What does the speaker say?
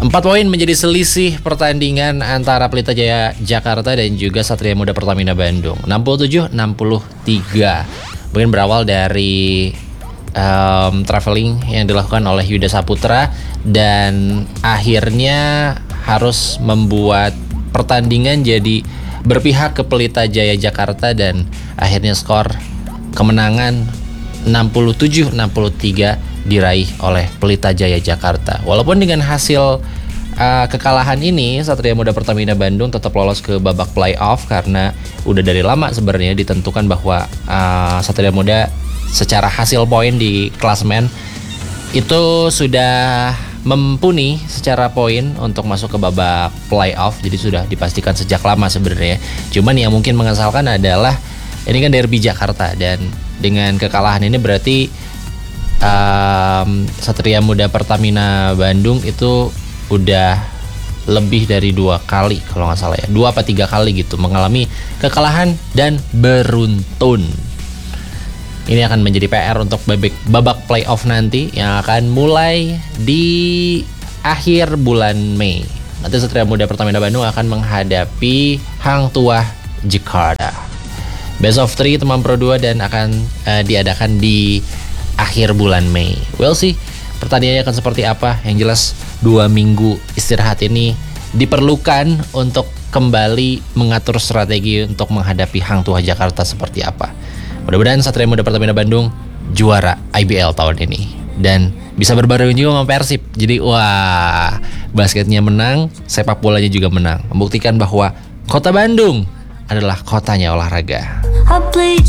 4 poin menjadi selisih pertandingan antara Pelita Jaya Jakarta dan juga Satria Muda Pertamina Bandung. 67-63. Mungkin berawal dari traveling yang dilakukan oleh Yuda Saputra dan akhirnya harus membuat pertandingan jadi berpihak ke Pelita Jaya Jakarta dan akhirnya skor kemenangan 67-63 diraih oleh Pelita Jaya Jakarta. Walaupun dengan hasil kekalahan ini, Satria Muda Pertamina Bandung tetap lolos ke babak playoff karena udah dari lama sebenarnya ditentukan bahwa Satria Muda secara hasil poin di klasemen itu sudah mumpuni secara poin untuk masuk ke babak playoff. Jadi sudah dipastikan sejak lama sebenarnya. Cuman yang mungkin mengesalkan adalah ini kan derby Jakarta dan dengan kekalahan ini berarti Satria Muda Pertamina Bandung itu udah lebih dari 2 kali kalau nggak salah ya, 2 apa 3 kali gitu mengalami kekalahan dan beruntun. Ini akan menjadi PR untuk babak playoff nanti yang akan mulai di akhir bulan Mei. Nanti Satria Muda Pertamina Bandung akan menghadapi Hang Tuah Jakarta. Best of 3 teman Pro 2 dan akan diadakan di akhir bulan Mei. We'll see pertandingannya akan seperti apa. Yang jelas 2 minggu istirahat ini diperlukan untuk kembali mengatur strategi untuk menghadapi Hang Tuah Jakarta seperti apa. Mudah-mudahan Satria Muda Pertamina Bandung juara IBL tahun ini dan bisa berbareng juga sama Persib. Jadi wah, basketnya menang, sepak bolanya juga menang, membuktikan bahwa Kota Bandung adalah kotanya olahraga.